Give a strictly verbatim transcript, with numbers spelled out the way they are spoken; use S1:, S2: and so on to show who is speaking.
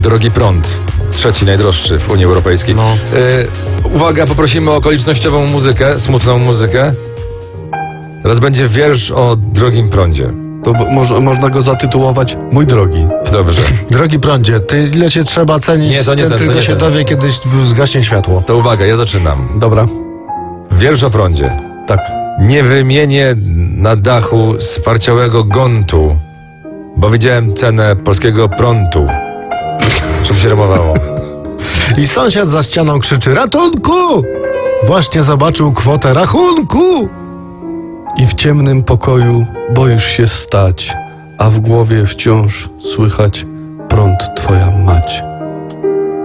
S1: Drogi prąd. Trzeci najdroższy w Unii Europejskiej.
S2: No.
S1: E, uwaga, poprosimy o okolicznościową muzykę, smutną muzykę. Teraz będzie wiersz o drogim prądzie.
S2: To bo- moż, można go zatytułować Mój drogi.
S1: Dobrze.
S3: Drogi prądzie, ty ile cię trzeba cenić,
S1: Nie, to nie
S3: ten
S1: ten, to
S3: tylko
S1: nie
S3: się
S1: ten.
S3: dowie, kiedyś zgaśnie światło.
S1: To uwaga, ja zaczynam.
S2: Dobra,
S1: Wiersz o prądzie.
S2: tak.
S1: Nie wymienię na dachu sparciałego gontu, bo widziałem cenę polskiego prądu. Żeby się rymowało.
S3: I sąsiad za ścianą krzyczy: ratunku! Właśnie zobaczył kwotę rachunku!
S2: I w ciemnym pokoju boisz się stać, a w głowie wciąż słychać prąd twoja mać.